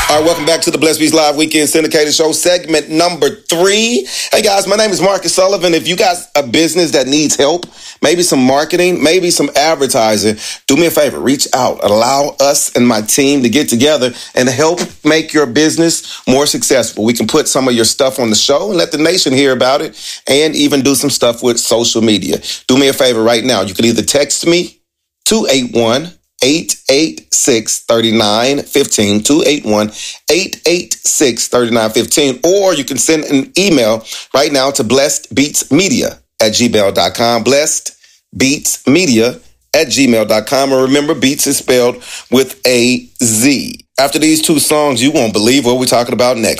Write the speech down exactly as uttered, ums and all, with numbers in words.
All right, welcome back to the Blessed Beats Live Weekend Syndicated Show, segment number three. Hey guys, my name is Marcus Sullivan. If you got a business that needs help, maybe some marketing, maybe some advertising, do me a favor, reach out. Allow us and my team to get together and help make your business more successful. We can put some of your stuff on the show and let the nation hear about it, and even do some stuff with social media. Do me a favor right now. You can either text me, two eight one, eight eight six, three nine one five, two eight one, eight eight six, three nine one five, or you can send an email right now to blessedbeatsmedia at gmail dot com, blessedbeatsmedia at gmail dot com. And remember, Beats is spelled with a Z. After these two songs, you won't believe what we're talking about next.